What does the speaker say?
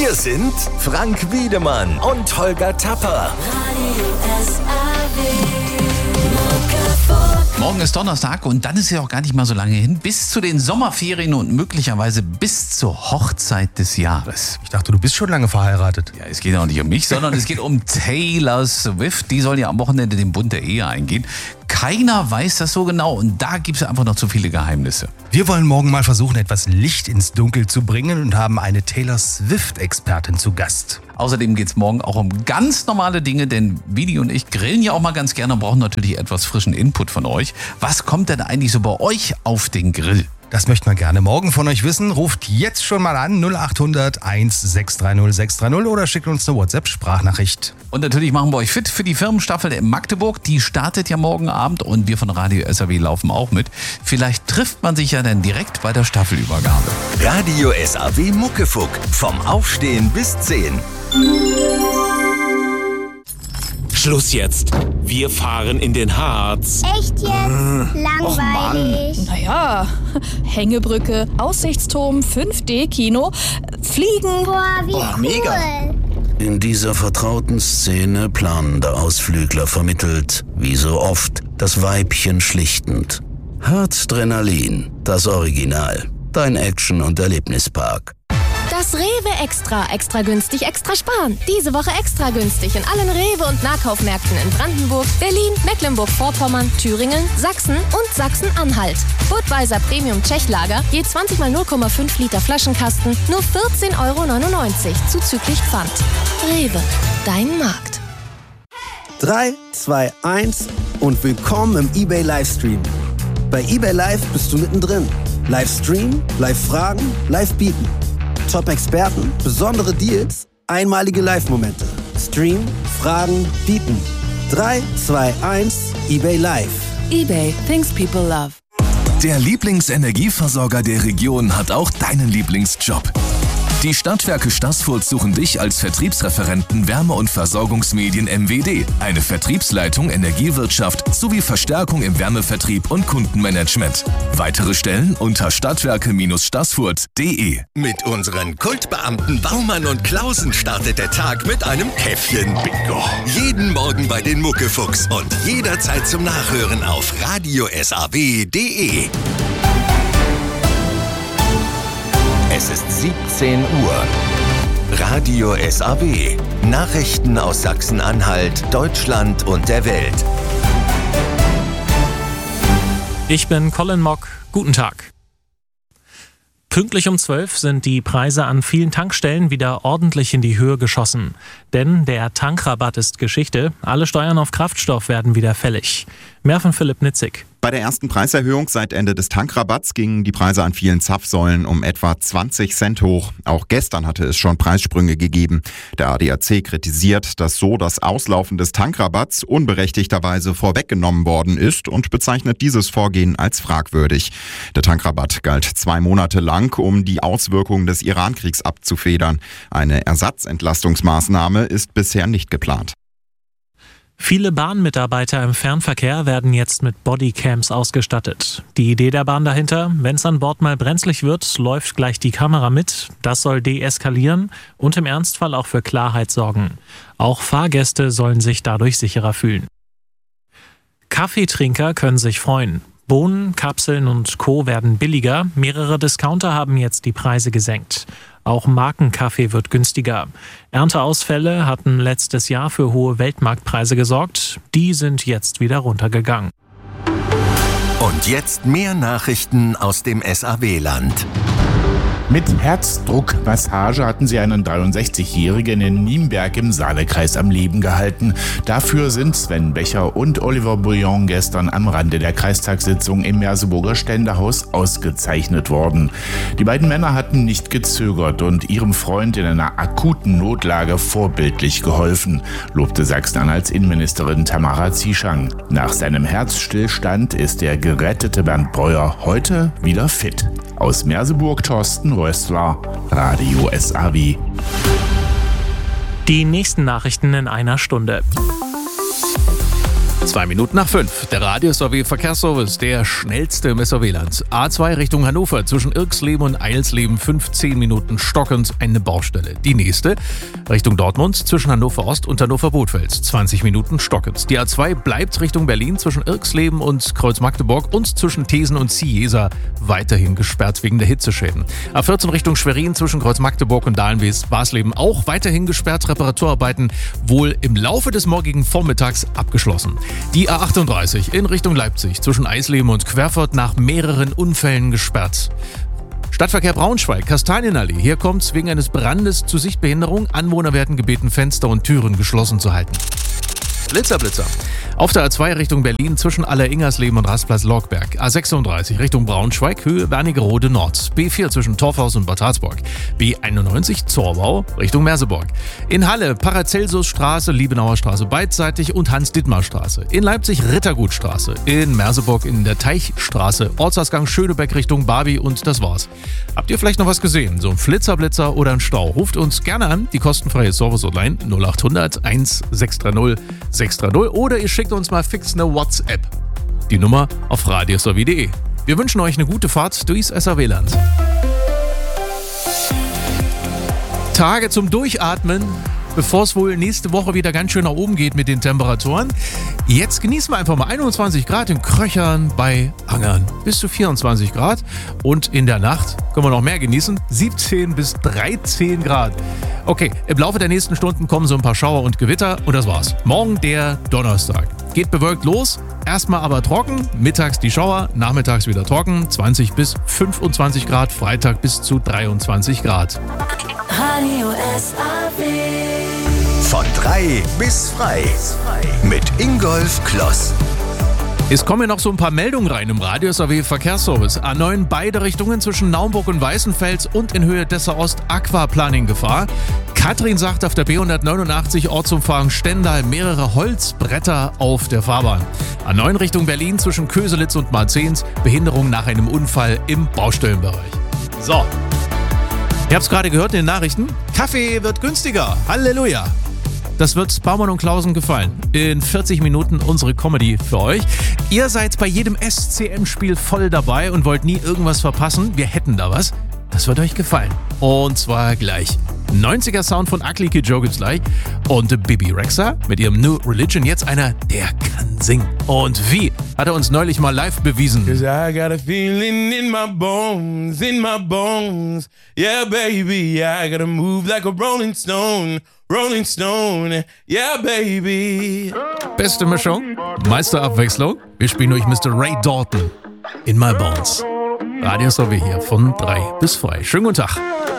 Hier sind Frank Wiedemann und Holger Tapper. Morgen ist Donnerstag und dann ist ja auch gar nicht mal so lange hin, bis zu den Sommerferien und möglicherweise bis zur Hochzeit des Jahres. Ich dachte, du bist schon lange verheiratet. Ja, es geht auch nicht um mich, sondern es geht um Taylor Swift. Die soll ja am Wochenende den Bund der Ehe eingehen. Keiner weiß das so genau und da gibt es einfach noch zu viele Geheimnisse. Wir wollen morgen mal versuchen, etwas Licht ins Dunkel zu bringen und haben eine Taylor Swift-Expertin zu Gast. Außerdem geht es morgen auch um ganz normale Dinge, denn Vidi und ich grillen ja auch mal ganz gerne und brauchen natürlich etwas frischen Input von euch. Was kommt denn eigentlich so bei euch auf den Grill? Das möchten wir gerne morgen von euch wissen. Ruft jetzt schon mal an 0800 1630 630 oder schickt uns eine WhatsApp-Sprachnachricht. Und natürlich machen wir euch fit für die Firmenstaffel in Magdeburg. Die startet ja morgen Abend und wir von Radio SAW laufen auch mit. Vielleicht trifft man sich ja dann direkt bei der Staffelübergabe. Radio SAW Muckefuck. Vom Aufstehen bis 10. Schluss jetzt. Wir fahren in den Harz. Echt jetzt? Langweilig. Naja, Hängebrücke, Aussichtsturm, 5D-Kino, Fliegen. Boah, wie cool. Mega. In dieser vertrauten Szene planender Ausflügler vermittelt, wie so oft, das Weibchen schlichtend. Harzdrenalin, das Original. Dein Action- und Erlebnispark. Das Rewe extra günstig, extra sparen. Diese Woche extra günstig in allen Rewe- und Nahkaufmärkten in Brandenburg, Berlin, Mecklenburg-Vorpommern, Thüringen, Sachsen und Sachsen-Anhalt. Budweiser Premium Tschechlager, je 20 mal 0,5 Liter Flaschenkasten, nur 14,99 € zuzüglich Pfand. Rewe, dein Markt. 3, 2, 1 und willkommen im eBay Livestream. Bei eBay Live bist du mittendrin. Livestream, Live-Fragen, Live-Bieten. Top-Experten, besondere Deals, einmalige Live-Momente. Stream, Fragen, Bieten. 3, 2, 1, eBay Live. eBay, things people love. Der Lieblingsenergieversorger der Region hat auch deinen Lieblingsjob. Die Stadtwerke Staßfurt suchen dich als Vertriebsreferenten Wärme- und Versorgungsmedien MWD, eine Vertriebsleitung Energiewirtschaft sowie Verstärkung im Wärmevertrieb und Kundenmanagement. Weitere Stellen unter stadtwerke-staßfurt.de. Mit unseren Kultbeamten Baumann und Klausen startet der Tag mit einem Käffchen-Bingo. Jeden Morgen bei den Muckefucks und jederzeit zum Nachhören auf radiosaw.de. Es ist 17 Uhr. Radio SAW. Nachrichten aus Sachsen-Anhalt, Deutschland und der Welt. Ich bin Colin Mock. Guten Tag. Pünktlich um 12 sind die Preise an vielen Tankstellen wieder ordentlich in die Höhe geschossen. Denn der Tankrabatt ist Geschichte. Alle Steuern auf Kraftstoff werden wieder fällig. Mehr von Philipp Nitzig. Bei der ersten Preiserhöhung seit Ende des Tankrabatts gingen die Preise an vielen Zapfsäulen um etwa 20 Cent hoch. Auch gestern hatte es schon Preissprünge gegeben. Der ADAC kritisiert, dass so das Auslaufen des Tankrabatts unberechtigterweise vorweggenommen worden ist und bezeichnet dieses Vorgehen als fragwürdig. Der Tankrabatt galt 2 Monate lang, um die Auswirkungen des Iran-Kriegs abzufedern. Eine Ersatzentlastungsmaßnahme ist bisher nicht geplant. Viele Bahnmitarbeiter im Fernverkehr werden jetzt mit Bodycams ausgestattet. Die Idee der Bahn dahinter: wenn es an Bord mal brenzlig wird, läuft gleich die Kamera mit. Das soll deeskalieren und im Ernstfall auch für Klarheit sorgen. Auch Fahrgäste sollen sich dadurch sicherer fühlen. Kaffeetrinker können sich freuen. Bohnen, Kapseln und Co. werden billiger. Mehrere Discounter haben jetzt die Preise gesenkt. Auch Markenkaffee wird günstiger. Ernteausfälle hatten letztes Jahr für hohe Weltmarktpreise gesorgt. Die sind jetzt wieder runtergegangen. Und jetzt mehr Nachrichten aus dem SAW-Land. Mit Herzdruckmassage hatten sie einen 63-Jährigen in Nienberg im Saalekreis am Leben gehalten. Dafür sind Sven Becher und Oliver Bouillon gestern am Rande der Kreistagssitzung im Merseburger Ständehaus ausgezeichnet worden. Die beiden Männer hatten nicht gezögert und ihrem Freund in einer akuten Notlage vorbildlich geholfen, lobte Sachsen-Anhalts Innenministerin Tamara Zieschang. Nach seinem Herzstillstand ist der gerettete Bernd Breuer heute wieder fit. Aus Merseburg Thorsten Rössler, Radio SAW. Die nächsten Nachrichten in einer Stunde. 2 Minuten nach 5. Der Radio-SAW Verkehrsservice, der schnellste im SAW-Land. A2 Richtung Hannover, zwischen Irksleben und Eilsleben 15 Minuten stockend eine Baustelle. Die nächste Richtung Dortmund, zwischen Hannover Ost und Hannover Bothfels, 20 Minuten stockend. Die A2 bleibt Richtung Berlin, zwischen Irksleben und Kreuz Magdeburg und zwischen Thesen und Ciesa weiterhin gesperrt wegen der Hitzeschäden. A14 Richtung Schwerin, zwischen Kreuz Magdeburg und Dahlenwes-Barsleben auch weiterhin gesperrt. Reparaturarbeiten wohl im Laufe des morgigen Vormittags abgeschlossen. Die A38 in Richtung Leipzig zwischen Eisleben und Querfurt nach mehreren Unfällen gesperrt. Stadtverkehr Braunschweig, Kastanienallee. Hier kommt es wegen eines Brandes zu Sichtbehinderung. Anwohner werden gebeten, Fenster und Türen geschlossen zu halten. Blitzer. Auf der A2 Richtung Berlin zwischen Aller-Ingersleben und Rastplatz Lorgberg. A36 Richtung Braunschweig, Höhe Wernigerode Nord. B4 zwischen Torfhaus und Bad Harzburg. B91 Zorbau Richtung Merseburg. In Halle Paracelsusstraße, Liebenauer Straße beidseitig und Hans-Dittmar-Straße. In Leipzig Rittergutstraße. In Merseburg in der Teichstraße. Ortsausgang Schönebeck Richtung Barby und das war's. Habt ihr vielleicht noch was gesehen? So ein Flitzer oder ein Stau? Ruft uns gerne an. Die kostenfreie Service-Hotline 0800 1630 630 oder ihr schickt uns mal fix eine WhatsApp. Die Nummer auf radiosaw.de. Wir wünschen euch eine gute Fahrt durchs SAW-Land. Tage zum Durchatmen, bevor es wohl nächste Woche wieder ganz schön nach oben geht mit den Temperaturen. Jetzt genießen wir einfach mal 21 Grad in Kröchern bei Angern. Bis zu 24 Grad. Und in der Nacht können wir noch mehr genießen. 17 bis 13 Grad. Okay, im Laufe der nächsten Stunden kommen so ein paar Schauer und Gewitter und das war's. Morgen der Donnerstag. Geht bewölkt los, erstmal aber trocken, mittags die Schauer, nachmittags wieder trocken, 20 bis 25 Grad, Freitag bis zu 23 Grad. Radio SAW. Von 3 bis frei. Mit Ingolf Kloss. Es kommen noch so ein paar Meldungen rein im Radio-SAW Verkehrsservice. A9 beide Richtungen zwischen Naumburg und Weißenfels und in Höhe Dessau Ost Aquaplaning-Gefahr. Katrin sagt auf der B189 Ortsumfahrung Stendal mehrere Holzbretter auf der Fahrbahn. A9 Richtung Berlin zwischen Köselitz und Marzahn, Behinderung nach einem Unfall im Baustellenbereich. So, ihr habt es gerade gehört in den Nachrichten. Kaffee wird günstiger. Halleluja. Das wird Baumann und Klausen gefallen. In 40 Minuten unsere Comedy für euch. Ihr seid bei jedem SCM-Spiel voll dabei und wollt nie irgendwas verpassen. Wir hätten da was. Das wird euch gefallen. Und zwar gleich. 90er Sound von Ugly Kid Joe gibt's gleich. Und Bibi Rexha mit ihrem New Religion. Jetzt einer, der kann singen. Und wie? Hat er uns neulich mal live bewiesen. 'Cause I got a feeling in my bones, in my bones. Yeah, baby, I gotta move like a Rolling Stone. Rolling Stone, yeah, baby. Beste Mischung, Meisterabwechslung. Wir spielen durch Mr. Ray Dalton. In My Bones. Radio SAW hier von 3 bis frei. Schönen guten Tag.